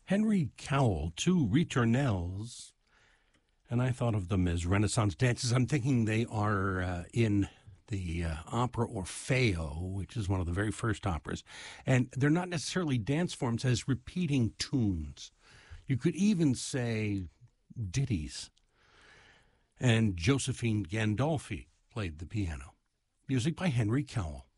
Henry Cowell, two ritornelles, and I thought of them as Renaissance dances. I'm thinking they are in the opera Orfeo, which is one of the very first operas. And they're not necessarily dance forms as repeating tunes. You could even say ditties. And Josephine Gandolfi played the piano. Music by Henry Cowell.